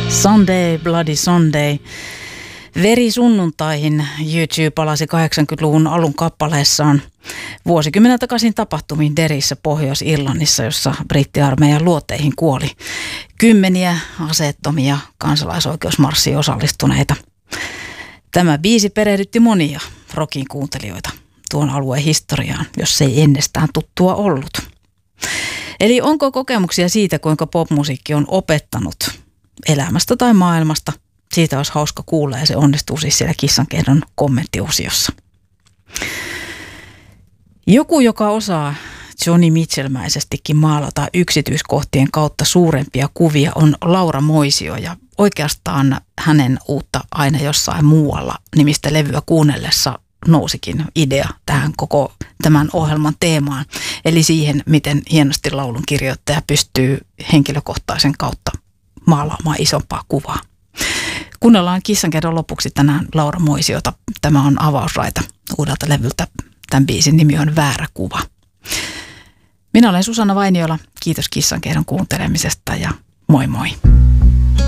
Sunday, Bloody Sunday. Verisunnuntahin YouTube palasi 80-luvun alun kappaleessaan vuosikymmenen takaisin tapahtumiin Derryssä Pohjois-Irlannissa, jossa brittiarmeijan luoteihin kuoli kymmeniä aseettomia kansalaisoikeusmarssiin osallistuneita. Tämä biisi perehdytti monia rockin kuuntelijoita tuon alueen historiaan, jos ei ennestään tuttua ollut. Eli onko kokemuksia siitä, kuinka popmusiikki on opettanut elämästä tai maailmasta? Siitä olisi hauska kuulla ja se onnistuu siis siellä Kissankehdon kommenttiosiossa. Joku, joka osaa Joni Mitchell-mäisestikin maalata yksityiskohtien kautta suurempia kuvia, on Laura Moisio, ja oikeastaan hänen uutta aina jossain muualla nimistä levyä kuunnellessa nousikin idea tähän koko tämän ohjelman teemaan. Eli siihen, miten hienosti laulun kirjoittaja pystyy henkilökohtaisen kautta maalaamaan isompaa kuvaa. Kuunnellaan Kissankehdon lopuksi tänään Laura Moisiota. Tämä on avausraita uudelta levyltä. Tämän biisin nimi on Väärä kuva. Minä olen Susanna Vainiola. Kiitos Kissankehdon kuuntelemisesta ja moi moi.